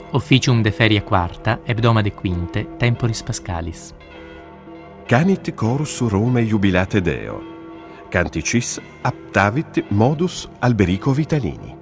Officium de feria quarta, hebdomade quinte, temporis pascalis. Canit chorus Rome jubilate Deo. Canticis aptavit modus Alberico Vitalini.